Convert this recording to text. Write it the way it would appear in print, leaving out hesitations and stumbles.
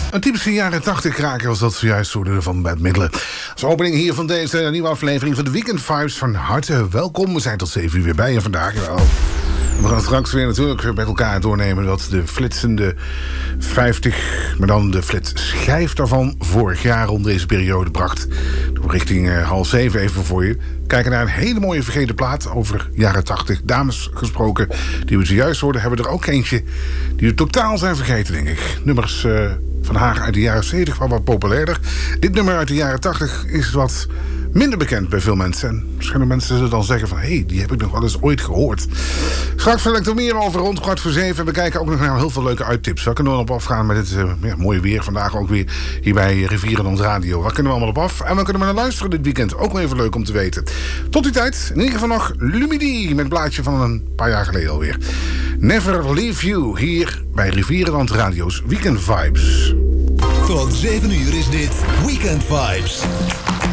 Een typische jaren 80 kraker was dat zojuist door van Bad Midler. Als opening hier van deze nieuwe aflevering van de Weekend Vibes. Van harte welkom. We zijn tot 7 uur weer bij je vandaag. Wel. We gaan straks weer natuurlijk met elkaar doornemen wat de flitsende 50, maar dan de flitsschijf daarvan vorig jaar rond deze periode bracht. Richting 6:30 even voor je. Kijken naar een hele mooie vergeten plaat over jaren 80. Dames gesproken, die we zojuist hoorden, hebben er ook eentje die we totaal zijn vergeten, denk ik. Nummers van haar uit de jaren 70 wel wat populairder. Dit nummer uit de jaren 80 is wat minder bekend bij veel mensen. En misschien mensen zullen dan zeggen van, hé, die heb ik nog wel eens ooit gehoord. Straks vertel ik er meer over rond 6:15. En we kijken ook nog naar heel veel leuke uittips. Waar kunnen we op afgaan met dit mooie weer vandaag ook weer hier bij Rivierenland Radio. Waar kunnen we allemaal op af? En waar kunnen we naar luisteren dit weekend? Ook wel even leuk om te weten. Tot die tijd, in ieder geval nog Lumidee met het blaadje van een paar jaar geleden alweer. Never Leave You, hier bij Rivierenland Radio's Weekend Vibes. Tot 7 uur is dit Weekend Vibes.